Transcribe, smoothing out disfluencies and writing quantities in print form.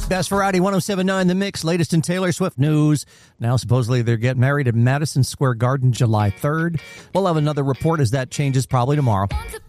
Best Variety 107.9 The Mix, latest in Taylor Swift news. Now, supposedly, they're getting married at Madison Square Garden July 3rd. We'll have another report as that changes probably tomorrow.